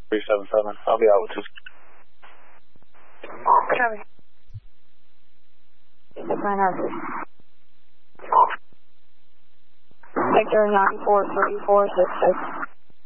377. I'll be out with you. Copy. 900. Victor 943466.